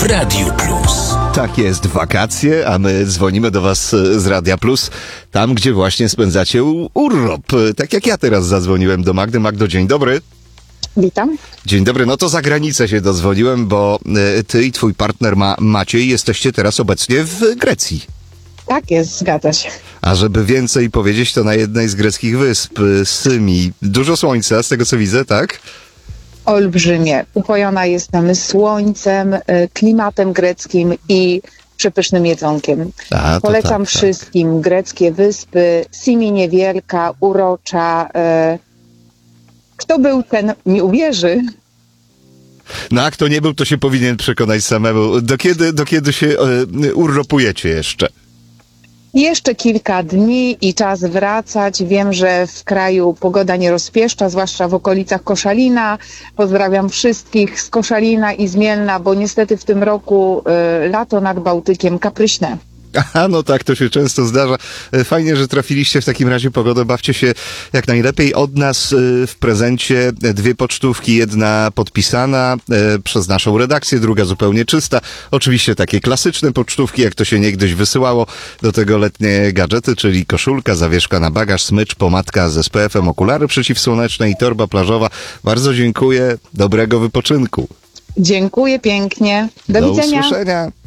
w Radiu Plus. Tak jest, wakacje, a my dzwonimy do was z Radia Plus, tam gdzie właśnie spędzacie urlop. Tak jak ja teraz zadzwoniłem do Magdy. Magdo, dzień dobry. Witam. Dzień dobry, no to za granicę się dodzwoniłem, bo ty i twój partner Maciej jesteście teraz obecnie w Grecji. Tak jest, zgadza się. A żeby więcej powiedzieć, to na jednej z greckich wysp, Symi. Dużo słońca, z tego co widzę, tak? Olbrzymie. Upojona jestem słońcem, klimatem greckim i przepysznym jedzonkiem. Polecam wszystkim greckie wyspy. Symi niewielka, urocza. Kto był, ten nie uwierzy. No a kto nie był, to się powinien przekonać samemu. Do kiedy się urlopujecie jeszcze? Jeszcze kilka dni i czas wracać. Wiem, że w kraju pogoda nie rozpieszcza, zwłaszcza w okolicach Koszalina. Pozdrawiam wszystkich z Koszalina i z Mielna, bo niestety w tym roku lato nad Bałtykiem kapryśne. Aha, no tak, to się często zdarza. Fajnie, że trafiliście w takim razie pogodę. Bawcie się jak najlepiej. Od nas w prezencie 2 pocztówki, jedna podpisana przez naszą redakcję, druga zupełnie czysta. Oczywiście takie klasyczne pocztówki, jak to się niegdyś wysyłało. Do tego letnie gadżety, czyli koszulka, zawieszka na bagaż, smycz, pomadka z SPF-em, okulary przeciwsłoneczne i torba plażowa. Bardzo dziękuję. Dobrego wypoczynku. Dziękuję pięknie. Do widzenia. Do usłyszenia.